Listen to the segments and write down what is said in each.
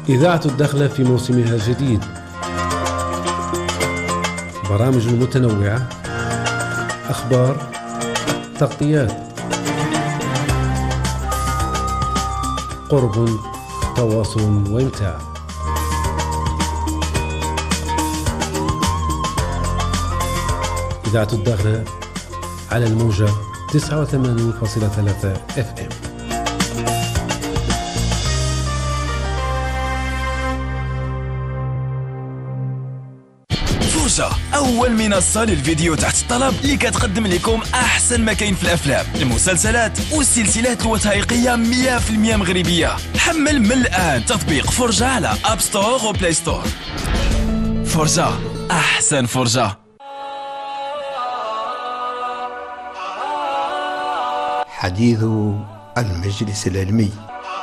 إذاعة الدخلة في موسمها الجديد، برامج متنوعة، أخبار، تغطيات، قرب، تواصل وإمتاع. إذاعة الدخلة على الموجة 89.3 FM. فرجة، أول منصة للفيديو تحت الطلب اللي كتقدم لكم أحسن ما كاين في الأفلام، المسلسلات والسلسلات الوثائقية 100% مغربية. حمل من الآن تطبيق فرجة على أب ستور وبلاي ستور. فرجة، أحسن فرجة. حديث المجلس العلمي.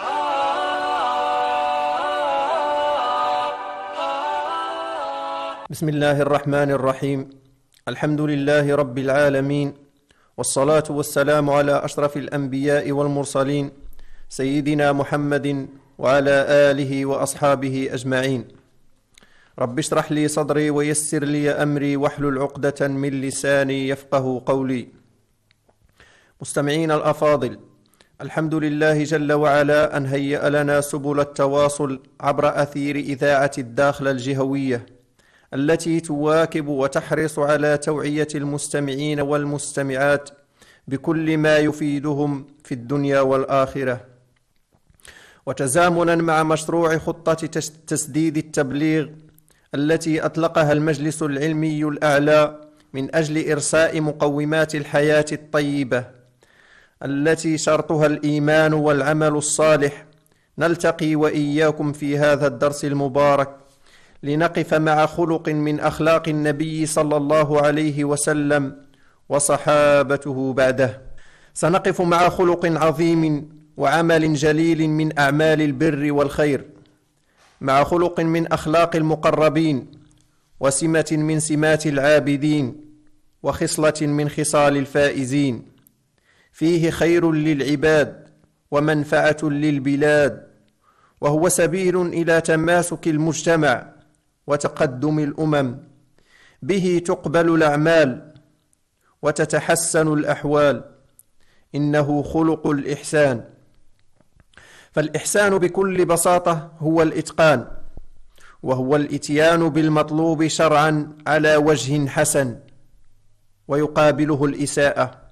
بسم الله الرحمن الرحيم. الحمد لله رب العالمين، والصلاة والسلام على أشرف الأنبياء والمرسلين سيدنا محمد وعلى آله وأصحابه أجمعين. رب اشرح لي صدري ويسر لي أمري واحلل عقدة من لساني يفقه قولي. مستمعين الأفاضل، الحمد لله جل وعلا أن هيأ لنا سبل التواصل عبر أثير إذاعة الداخلة الجهوية، التي تواكب وتحرص على توعية المستمعين والمستمعات بكل ما يفيدهم في الدنيا والآخرة، وتزامنا مع مشروع خطة تسديد التبليغ التي أطلقها المجلس العلمي الأعلى من أجل إرساء مقومات الحياة الطيبة التي شرطها الإيمان والعمل الصالح. نلتقي وإياكم في هذا الدرس المبارك لنقف مع خلق من أخلاق النبي صلى الله عليه وسلم وصحابته بعده. سنقف مع خلق عظيم وعمل جليل من أعمال البر والخير، مع خلق من أخلاق المقربين، وسمة من سمات العابدين، وخصلة من خصال الفائزين، فيه خير للعباد ومنفعة للبلاد، وهو سبيل إلى تماسك المجتمع وتقدم الأمم. به تقبل الأعمال وتتحسن الأحوال. إنه خلق الإحسان. فالإحسان بكل بساطة هو الإتقان، وهو الإتيان بالمطلوب شرعا على وجه حسن، ويقابله الإساءة.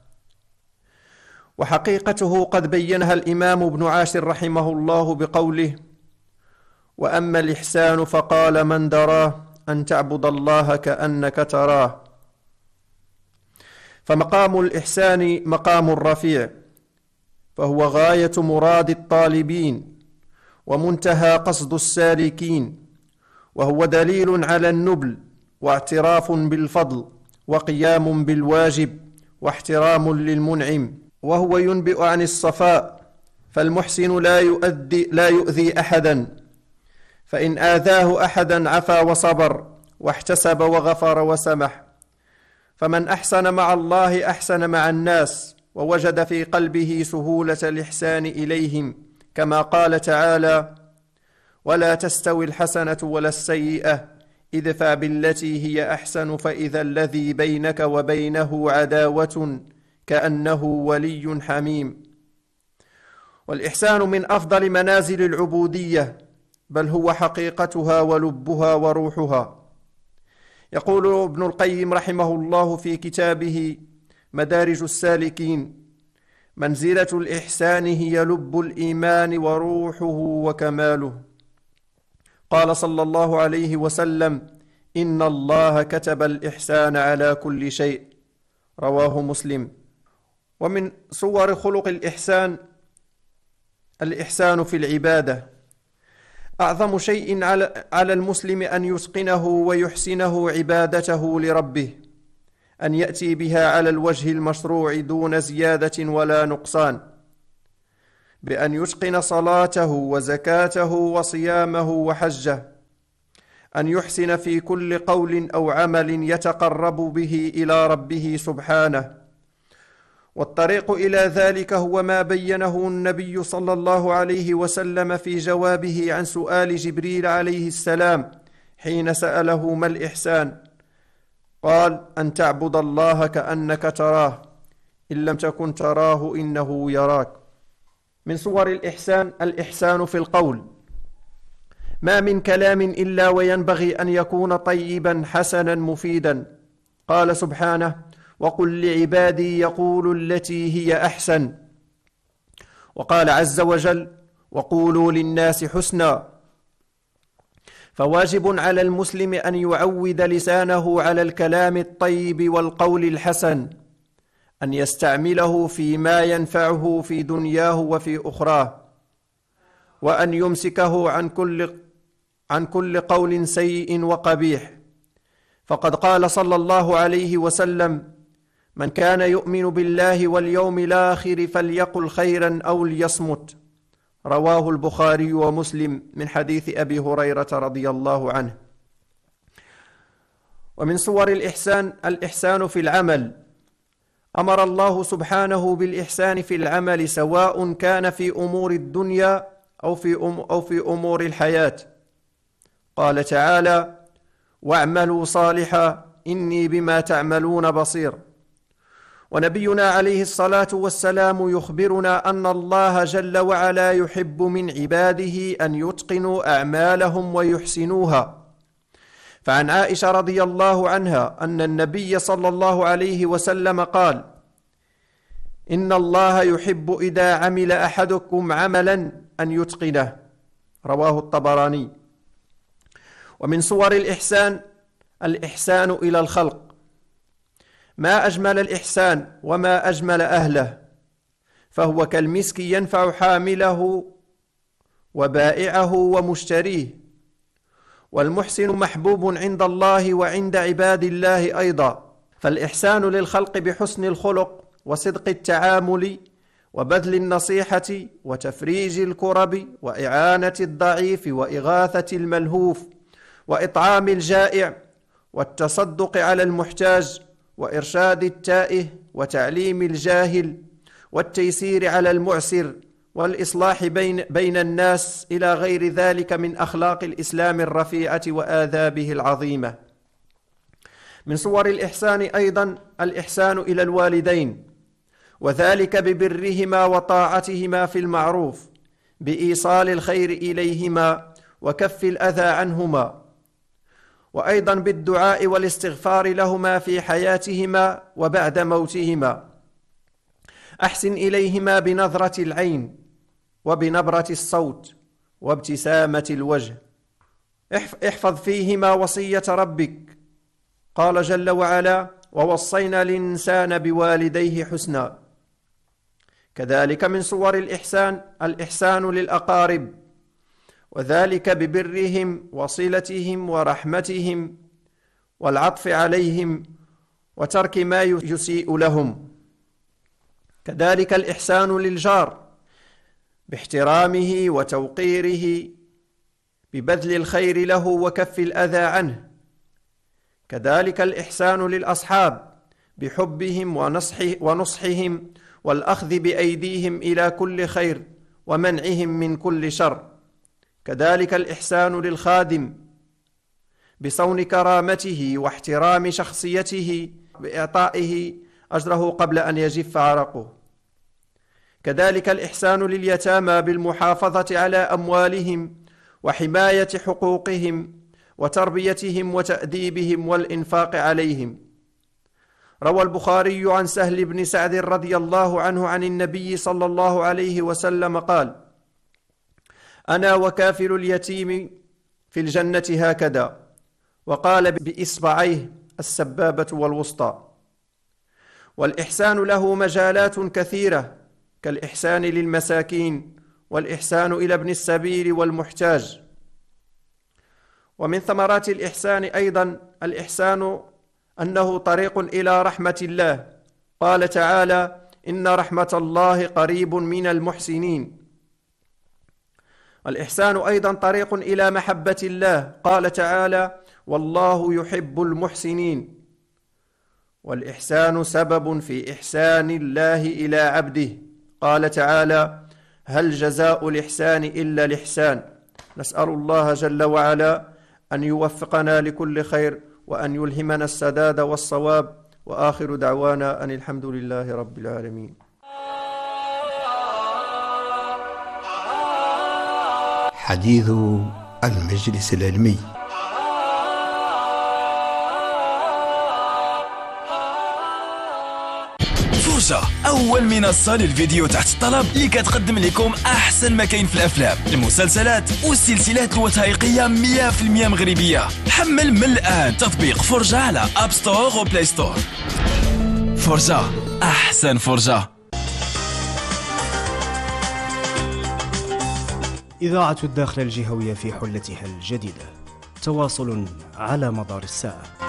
وحقيقته قد بينها الإمام ابن عاشر رحمه الله بقوله: وأما الإحسان فقال من دراه أن تعبد الله كأنك تراه. فمقام الإحسان مقام رفيع، فهو غاية مراد الطالبين ومنتهى قصد السالكين، وهو دليل على النبل واعتراف بالفضل وقيام بالواجب واحترام للمنعم، وهو ينبئ عن الصفاء، فالمحسن لا يؤذي أحدا، فإن آذاه أحدا عفا وصبر واحتسب وغفر وسمح. فمن أحسن مع الله أحسن مع الناس، ووجد في قلبه سهولة الإحسان إليهم، كما قال تعالى: ولا تستوي الحسنة ولا السيئة ادفع بالتي هي أحسن فإذا الذي بينك وبينه عداوة كأنه ولي حميم. والإحسان من أفضل منازل العبودية، بل هو حقيقتها ولبها وروحها. يقول ابن القيم رحمه الله في كتابه مدارج السالكين: منزلة الإحسان هي لب الإيمان وروحه وكماله. قال صلى الله عليه وسلم: إن الله كتب الإحسان على كل شيء. رواه مسلم. ومن صور خلق الإحسان في العبادة. أعظم شيء على المسلم أن يتقنه ويحسنه عبادته لربه، أن يأتي بها على الوجه المشروع دون زيادة ولا نقصان، بأن يتقن صلاته وزكاته وصيامه وحجه، أن يحسن في كل قول أو عمل يتقرب به إلى ربه سبحانه، والطريق إلى ذلك هو ما بينه النبي صلى الله عليه وسلم في جوابه عن سؤال جبريل عليه السلام حين سأله ما الإحسان؟ قال: أن تعبد الله كأنك تراه، إن لم تكن تراه إنه يراك. من صور الإحسان الإحسان في القول، ما من كلام إلا وينبغي أن يكون طيبا حسنا مفيدا. قال سبحانه: وقل لعبادي يقولوا التي هي أحسن. وقال عز وجل: وقولوا للناس حسنا. فواجب على المسلم أن يعود لسانه على الكلام الطيب والقول الحسن، أن يستعمله فيما ينفعه في دنياه وفي أخراه، وأن يمسكه عن كل قول سيء وقبيح. فقد قال صلى الله عليه وسلم: من كان يؤمن بالله واليوم الآخر فليقل خيرا أو ليصمت. رواه البخاري ومسلم من حديث أبي هريرة رضي الله عنه. ومن صور الإحسان الإحسان في العمل. أمر الله سبحانه بالإحسان في العمل، سواء كان في أمور الدنيا أو في أمور الحياة. قال تعالى: واعملوا صالحا إني بما تعملون بصير. ونبينا عليه الصلاة والسلام يخبرنا أن الله جل وعلا يحب من عباده أن يتقنوا أعمالهم ويحسنوها. فعن عائشة رضي الله عنها أن النبي صلى الله عليه وسلم قال: إن الله يحب إذا عمل أحدكم عملا أن يتقنه. رواه الطبراني. ومن صور الإحسان الإحسان إلى الخلق. ما أجمل الإحسان وما أجمل أهله، فهو كالمسك ينفع حامله وبائعه ومشتريه. والمحسن محبوب عند الله وعند عباد الله أيضا. فالإحسان للخلق بحسن الخلق وصدق التعامل وبذل النصيحة وتفريج الكرب وإعانة الضعيف وإغاثة الملهوف وإطعام الجائع والتصدق على المحتاج وإرشاد التائه وتعليم الجاهل والتيسير على المعسر والإصلاح بين الناس إلى غير ذلك من أخلاق الإسلام الرفيعة وآدابه العظيمة. من صور الإحسان أيضا الإحسان إلى الوالدين، وذلك ببرهما وطاعتهما في المعروف، بإيصال الخير إليهما وكف الأذى عنهما، وأيضا بالدعاء والاستغفار لهما في حياتهما وبعد موتهما. أحسن إليهما بنظرة العين وبنبرة الصوت وابتسامة الوجه. احفظ فيهما وصية ربك. قال جل وعلا: ووصينا الإنسان بوالديه حسنا. كذلك من صور الإحسان الإحسان للأقارب، وذلك ببرهم وصلتهم ورحمتهم والعطف عليهم وترك ما يسيء لهم. كذلك الإحسان للجار باحترامه وتوقيره، ببذل الخير له وكف الأذى عنه. كذلك الإحسان للأصحاب بحبهم ونصحهم والأخذ بأيديهم إلى كل خير ومنعهم من كل شر. كذلك الإحسان للخادم بصون كرامته واحترام شخصيته بإعطائه أجره قبل أن يجف عرقه. كذلك الإحسان لليتامى بالمحافظة على أموالهم وحماية حقوقهم وتربيتهم وتأديبهم والإنفاق عليهم. روى البخاري عن سهل بن سعد رضي الله عنه عن النبي صلى الله عليه وسلم قال: أنا وكافل اليتيم في الجنة هكذا، وقال بإصبعيه السبابة والوسطى. والإحسان له مجالات كثيرة، كالإحسان للمساكين والإحسان إلى ابن السبيل والمحتاج. ومن ثمرات الإحسان أيضا الإحسان أنه طريق إلى رحمة الله. قال تعالى: إن رحمة الله قريب من المحسنين. الإحسان أيضا طريق إلى محبة الله. قال تعالى: والله يحب المحسنين. والإحسان سبب في إحسان الله إلى عبده. قال تعالى: هل جزاء الإحسان إلا الإحسان. نسأل الله جل وعلا أن يوفقنا لكل خير وأن يلهمنا السداد والصواب، وآخر دعوانا أن الحمد لله رب العالمين. حديث المجلس العلمي. فرجة، أول منصة للفيديو تحت الطلب اللي كتقدم لكم أحسن ما كاين في الأفلام، المسلسلات والسلسلات الوثائقية 100% مغربية. حمل من الآن تطبيق فرجة على أب ستور وبلاي ستور. فرجة، أحسن فرجة. إذاعة الداخل الجهوية في حلتها الجديدة، تواصل على مدار الساعة.